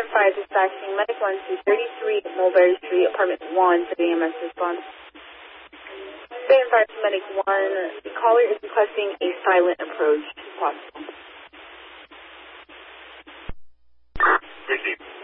5 dispatching Medic 1 to 33 Mulberry Street, Apartment 1 for the EMS response. Stand 5 to Medic 1. The caller is requesting a silent approach if possible. Received.